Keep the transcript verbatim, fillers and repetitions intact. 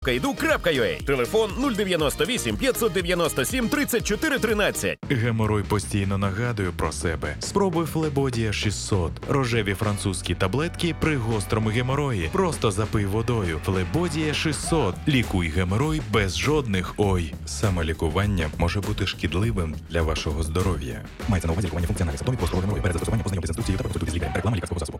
Кайду.ua. Телефон нуль дев'яносто вісім п'ятсот дев'яносто сім тридцять чотири тринадцять. Геморой постійно нагадує про себе. Спробуй Флебодія шістсот. Рожеві французькі таблетки при гострому геморої. Просто запий водою. Флебодія шістсот. Лікуй геморой без жодних ой. Самолікування може бути шкідливим для вашого здоров'я. Мається на увазі лікування функціональних симптомів гострого геморою. Перед застосуванням ознайомтесь з інструкцією та проконсультуйтесь з лікарем. Реклама лікарського засобу.